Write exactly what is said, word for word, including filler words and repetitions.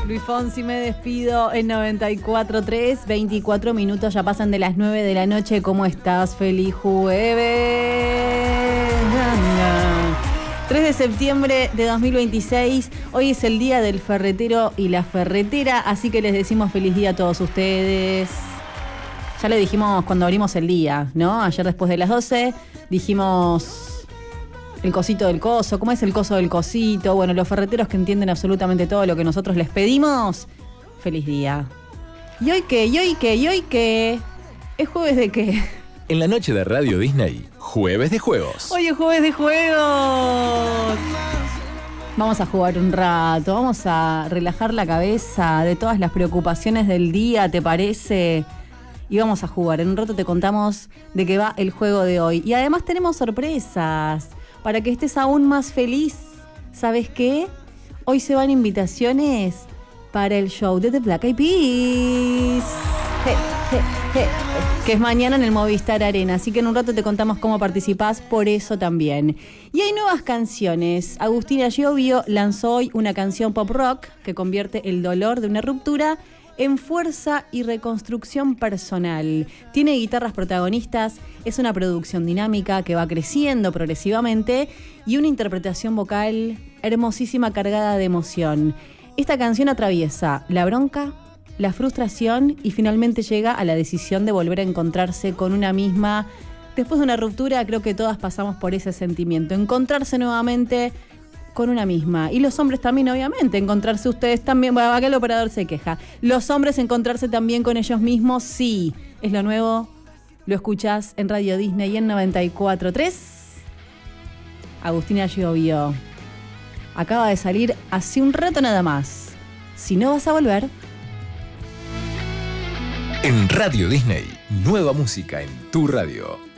Luis Fonsi, me despido en noventa y cuatro tres, veinticuatro minutos, ya pasan de las nueve de la noche. ¿Cómo estás? Feliz jueves. tres de septiembre de dos mil veintiséis, hoy es el día del ferretero y la ferretera, así que les decimos feliz día a todos ustedes. Ya le dijimos cuando abrimos el día, ¿no? Ayer después de las doce dijimos el cosito del coso. ¿Cómo es el coso del cosito? Bueno, los ferreteros que entienden absolutamente todo lo que nosotros les pedimos, feliz día. ¿Y hoy qué? ¿Y hoy qué? ¿Y hoy qué? ¿Es jueves de qué? En la noche de Radio Disney, jueves de juegos. Hoy es jueves de juegos. Vamos a jugar un rato, vamos a relajar la cabeza de todas las preocupaciones del día, ¿te parece? Y vamos a jugar. En un rato te contamos de qué va el juego de hoy. Y además tenemos sorpresas para que estés aún más feliz. ¿Sabes qué? Hoy se van invitaciones para el show de The Black Eyed Peas. Hey, hey, hey. Que es mañana en el Movistar Arena. Así que en un rato te contamos cómo participás por eso también. Y hay nuevas canciones. Agustina Giovio lanzó hoy una canción pop rock que convierte el dolor de una ruptura en fuerza y reconstrucción personal. Tiene guitarras protagonistas, es una producción dinámica que va creciendo progresivamente y una interpretación vocal hermosísima cargada de emoción. Esta canción atraviesa la bronca, la frustración y finalmente llega a la decisión de volver a encontrarse con una misma. Después de una ruptura, creo que todas pasamos por ese sentimiento, encontrarse nuevamente con una misma. Y los hombres también, obviamente, encontrarse ustedes también. Bueno, acá el operador se queja. Los hombres encontrarse también con ellos mismos, sí. Es lo nuevo, lo escuchás en Radio Disney y en noventa y cuatro tres. Agustina Giovio. Acaba de salir hace un rato nada más. Si no vas a volver. En Radio Disney, nueva música en tu radio.